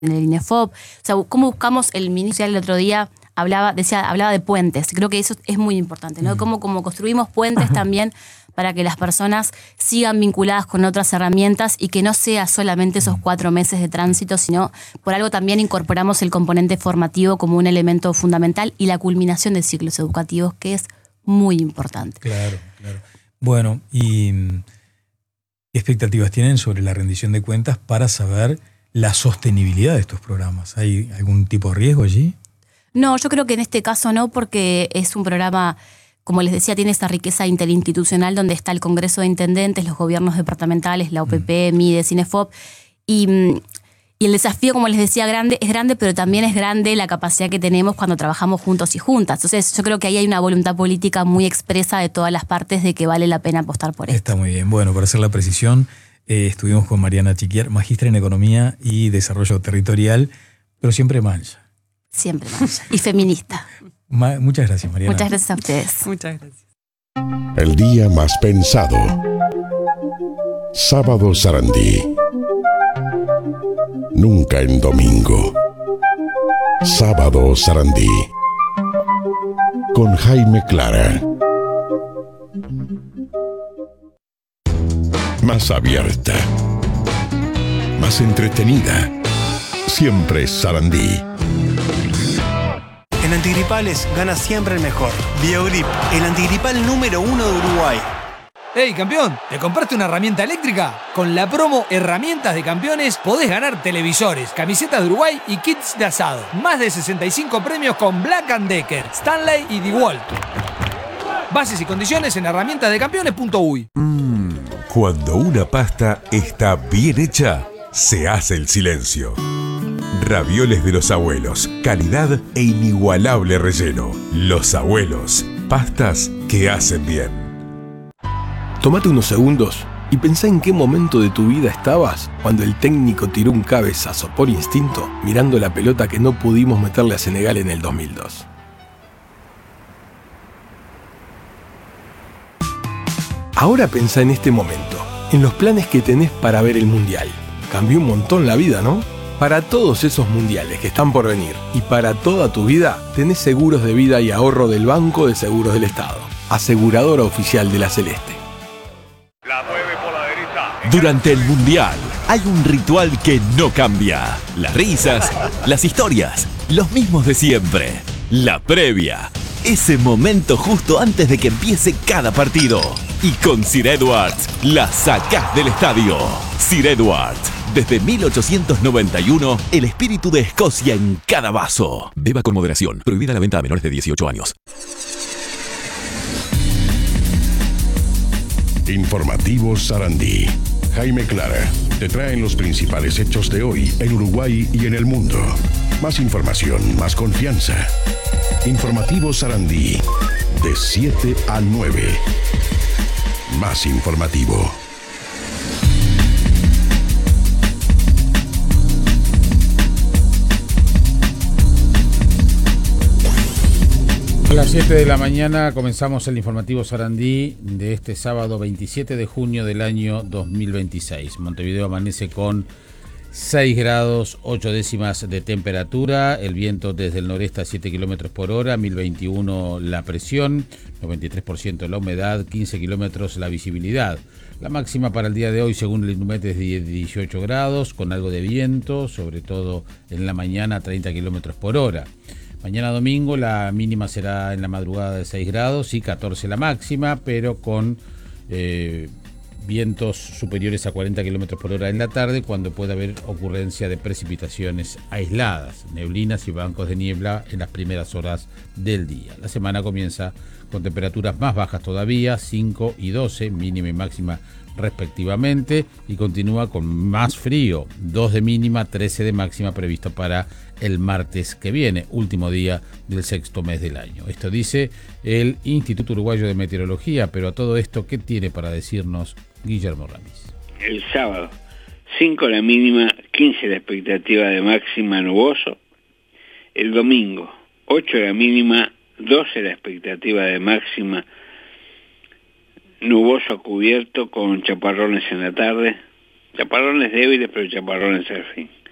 en el INEFOP. O sea, cómo buscamos, el ministro el otro día hablaba de puentes. Creo que eso es muy importante, ¿no? Cómo construimos puentes también para que las personas sigan vinculadas con otras herramientas y que no sea solamente esos 4 meses de tránsito, sino por algo también incorporamos el componente formativo como un elemento fundamental y la culminación de ciclos educativos, que es muy importante. Claro. Bueno, ¿y qué expectativas tienen sobre la rendición de cuentas para saber la sostenibilidad de estos programas? ¿Hay algún tipo de riesgo allí? No, yo creo que en este caso no, porque es un programa, como les decía, tiene esta riqueza interinstitucional donde está el Congreso de Intendentes, los gobiernos departamentales, la OPP, MIDES, INEFOP, y el desafío, como les decía, es grande, pero también es grande la capacidad que tenemos cuando trabajamos juntos y juntas. Entonces, yo creo que ahí hay una voluntad política muy expresa de todas las partes de que vale la pena apostar por esto. Está muy bien. Bueno, para hacer la precisión, estuvimos con Mariana Chiquiar, magistra en Economía y Desarrollo Territorial, pero siempre mancha. Siempre mancha. Y feminista. Muchas gracias, Mariana. Muchas gracias a ustedes. Muchas gracias. El día más pensado. Sábado Sarandí. Nunca en domingo. Sábado Sarandí. Con Jaime Clara. Más abierta. Más entretenida. Siempre Sarandí. En antigripales gana siempre el mejor. Biogrip, el antigripal número 1 de Uruguay. ¡Hey, campeón! ¿Te compraste una herramienta eléctrica? Con la promo Herramientas de Campeones podés ganar televisores, camisetas de Uruguay y kits de asado. Más de 65 premios con Black & Decker, Stanley y DeWalt. Bases y condiciones en herramientasdecampeones.uy. Cuando una pasta está bien hecha, se hace el silencio. Ravioles de los abuelos, calidad e inigualable relleno. Los abuelos, pastas que hacen bien. Tómate unos segundos y pensá en qué momento de tu vida estabas cuando el técnico tiró un cabezazo por instinto mirando la pelota que no pudimos meterle a Senegal en el 2002. Ahora pensá en este momento, en los planes que tenés para ver el Mundial. Cambió un montón la vida, ¿no? Para todos esos mundiales que están por venir y para toda tu vida, tenés seguros de vida y ahorro del Banco de Seguros del Estado, aseguradora oficial de la Celeste. Durante el Mundial hay un ritual que no cambia. Las risas, las historias, los mismos de siempre. La previa. Ese momento justo antes de que empiece cada partido. Y con Sir Edwards, la sacás del estadio. Sir Edwards. Desde 1891, el espíritu de Escocia en cada vaso. Beba con moderación. Prohibida la venta a menores de 18 años. Informativo Sarandí. Jaime Clara te traen los principales hechos de hoy en Uruguay y en el mundo. Más información, más confianza. Informativo Sarandí. De 7 a 9. Más informativo. A las 7 de la mañana comenzamos el informativo Sarandí de este sábado 27 de junio del año 2026. Montevideo amanece con 6 grados 8 décimas de temperatura, el viento desde el noreste a 7 kilómetros por hora, 1021 la presión, 93% la humedad, 15 kilómetros la visibilidad. La máxima para el día de hoy, según el INUMET, es de 18 grados, con algo de viento, sobre todo en la mañana a 30 kilómetros por hora. Mañana domingo la mínima será en la madrugada de 6 grados y 14 la máxima, pero con vientos superiores a 40 kilómetros por hora en la tarde, cuando pueda haber ocurrencia de precipitaciones aisladas, neblinas y bancos de niebla en las primeras horas del día. La semana comienza con temperaturas más bajas todavía, 5 y 12, mínima y máxima respectivamente, y continúa con más frío, 2 de mínima, 13 de máxima previsto para el martes que viene, último día del sexto mes del año. Esto dice el Instituto Uruguayo de Meteorología, pero a todo esto, ¿qué tiene para decirnos Guillermo Ramis? El sábado, 5 la mínima, 15 la expectativa de máxima, nuboso. El domingo, 8 la mínima, 12 la expectativa de máxima, nuboso cubierto con chaparrones en la tarde. Chaparrones débiles, pero chaparrones al fin.